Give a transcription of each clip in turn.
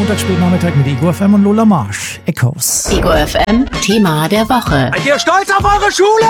Montagsspätnachmittag mit Ego FM und Lola Marsch. Echoes. Ego FM, Thema der Woche. Seid ihr stolz auf eure Schule?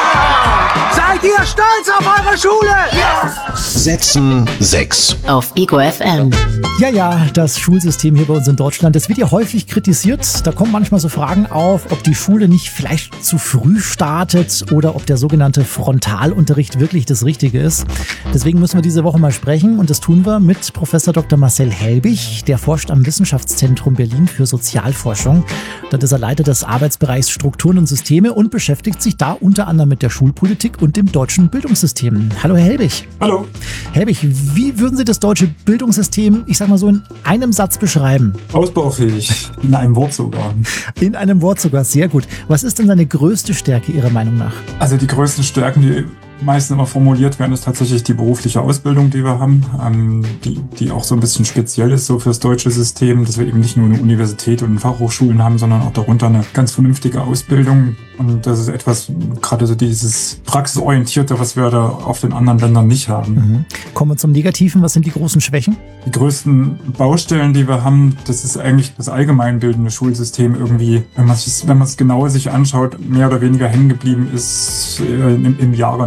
Ja! Seid ihr stolz auf eure Schule? Ja! Sätzen 6. Auf Ego FM. Ja, das Schulsystem hier bei uns in Deutschland, das wird ja häufig kritisiert. Da kommen manchmal so Fragen auf, ob die Schule nicht vielleicht zu früh startet oder ob der sogenannte Frontalunterricht wirklich das Richtige ist. Deswegen müssen wir diese Woche mal sprechen und das tun wir mit Professor Dr. Marcel Helbig. Der forscht am Wissenschaftszentrum Berlin für Sozialforschung. Dort ist er Leiter des Arbeitsbereichs Strukturen und Systeme und beschäftigt sich da unter anderem mit der Schulpolitik und dem deutschen Bildungssystem. Hallo Herr Helbig. Hallo. Herr Helbig, wie würden Sie das deutsche Bildungssystem, ich sag mal so in einem Satz beschreiben? Ausbaufähig. In einem Wort sogar. In einem Wort sogar, sehr gut. Was ist denn seine größte Stärke Ihrer Meinung nach? Also die größten Stärken, die meistens immer formuliert werden, ist tatsächlich die berufliche Ausbildung, die wir haben, die auch so ein bisschen speziell ist so fürs deutsche System, dass wir eben nicht nur eine Universität und Fachhochschulen haben, sondern auch darunter eine ganz vernünftige Ausbildung. Und das ist etwas, gerade so dieses Praxisorientierte, was wir da auf den anderen Ländern nicht haben. Kommen wir zum Negativen. Was sind die großen Schwächen? Die größten Baustellen, die wir haben, das ist eigentlich das allgemeinbildende Schulsystem irgendwie, wenn man es genauer sich anschaut, mehr oder weniger hängen geblieben ist im Jahre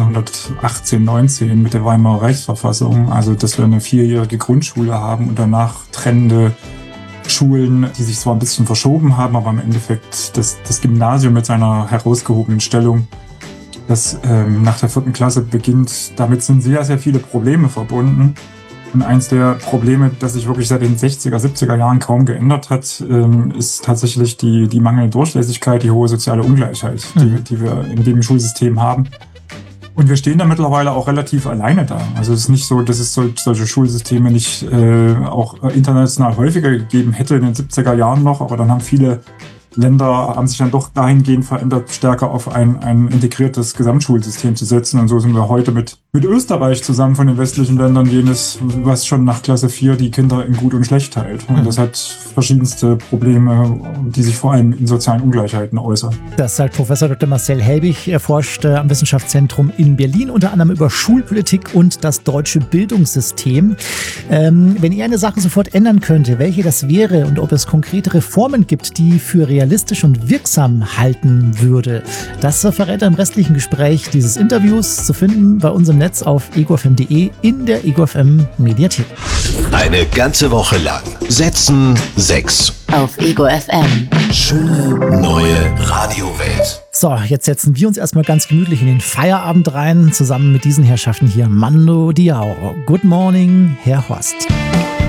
1918, 19 mit der Weimarer Reichsverfassung. Also, dass wir eine 4-jährige Grundschule haben und danach trennende Schulen, die sich zwar ein bisschen verschoben haben, aber im Endeffekt das Gymnasium mit seiner herausgehobenen Stellung, das nach der 4. Klasse beginnt, damit sind sehr, sehr viele Probleme verbunden. Und eins der Probleme, das sich wirklich seit den 60er, 70er Jahren kaum geändert hat, ist tatsächlich die mangelnde Durchlässigkeit, die hohe soziale Ungleichheit, die wir in dem Schulsystem haben. Und wir stehen da mittlerweile auch relativ alleine da. Also es ist nicht so, dass es solche Schulsysteme nicht auch international häufiger gegeben hätte in den 70er Jahren noch, aber dann haben viele Länder haben sich dann doch dahingehend verändert, stärker auf ein integriertes Gesamtschulsystem zu setzen. Und so sind wir heute mit Österreich zusammen von den westlichen Ländern jenes, was schon nach Klasse 4 die Kinder in gut und schlecht teilt. Und das hat verschiedenste Probleme, die sich vor allem in sozialen Ungleichheiten äußern. Das sagt Professor Dr. Marcel Helbig. Er forscht am Wissenschaftszentrum in Berlin, unter anderem über Schulpolitik und das deutsche Bildungssystem. Wenn ihr eine Sache sofort ändern könnte, welche das wäre und ob es konkrete Reformen gibt, die für realistisch und wirksam halten würde. Das verrät er im restlichen Gespräch dieses Interviews, zu finden bei uns im Netz auf egofm.de in der EgoFM Mediathek. Eine ganze Woche lang. Sätzen 6. Auf Ego FM. Schöne neue Radiowelt. So, jetzt setzen wir uns erstmal ganz gemütlich in den Feierabend rein, zusammen mit diesen Herrschaften hier. Mando Diao. Good morning, Herr Horst.